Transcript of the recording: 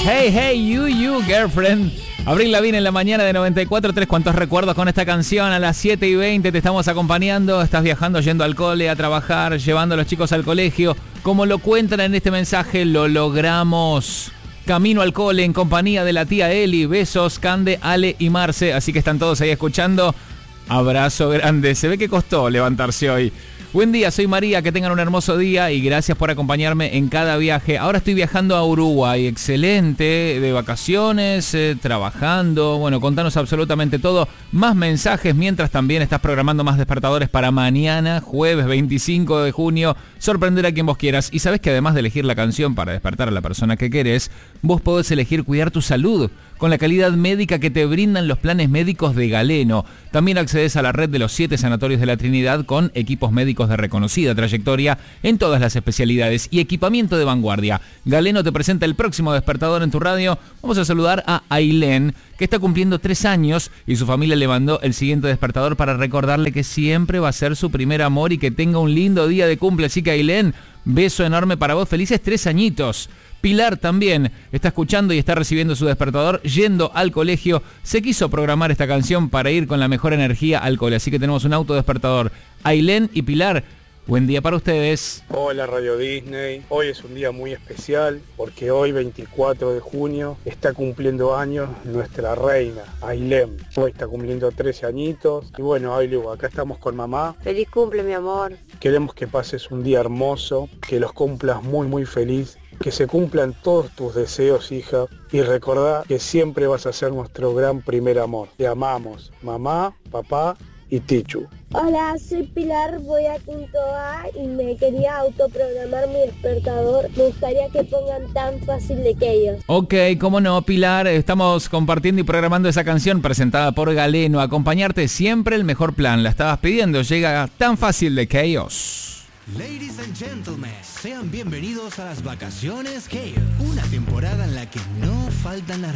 Hey, hey, you, girlfriend. Abril Lavigne en la mañana de 94.3. ¿Cuántos recuerdos con esta canción? A las 7:20 te estamos acompañando. Estás viajando, yendo al cole, a trabajar, llevando a los chicos al colegio. Como lo cuentan en este mensaje, lo logramos. Camino al cole en compañía de la tía Eli. Besos, Cande, Ale y Marce. Así que están todos ahí escuchando. Abrazo grande. Se ve que costó levantarse hoy. Buen día, soy María, que tengan un hermoso día y gracias por acompañarme en cada viaje. Ahora estoy viajando a Uruguay, excelente, de vacaciones, trabajando. Bueno, contanos absolutamente todo. Más mensajes mientras también estás programando más despertadores para mañana, jueves 25 de junio. Sorprender a quien vos quieras. Y sabés que además de elegir la canción para despertar a la persona que querés, vos podés elegir cuidar tu salud con la calidad médica que te brindan los planes médicos de Galeno. También accedes a la red de los 7 sanatorios de la Trinidad con equipos médicos de reconocida trayectoria en todas las especialidades y equipamiento de vanguardia. Galeno te presenta el próximo despertador en tu radio. Vamos a saludar a Ailén, que está cumpliendo 3 años y su familia le mandó el siguiente despertador para recordarle que siempre va a ser su primer amor y que tenga un lindo día de cumple. Así que Ailén, beso enorme para vos, felices 3 añitos. Pilar también está escuchando y está recibiendo su despertador yendo al colegio. Se quiso programar esta canción para ir con la mejor energía al cole, así que tenemos un autodespertador. Ailén y Pilar, buen día para ustedes. Hola Radio Disney, hoy es un día muy especial porque hoy 24 de junio está cumpliendo años nuestra reina, Ailén. Hoy está cumpliendo 13 añitos y bueno, Ailu, acá estamos con mamá. Feliz cumple, mi amor. Queremos que pases un día hermoso, que los cumplas muy feliz, que se cumplan todos tus deseos, hija, y recordá que siempre vas a ser nuestro gran primer amor. Te amamos, mamá, papá y Tichu. Hola, soy Pilar, voy a quinto A y me quería autoprogramar mi despertador. Me gustaría que pongan Tan Fácil de Chaos. Ok, cómo no, Pilar, estamos compartiendo y programando esa canción presentada por Galeno. Acompañarte siempre el mejor plan. La estabas pidiendo, llega Tan Fácil de Chaos. Ladies and gentlemen, sean bienvenidos a las vacaciones Chaos, una temporada en la que no faltan las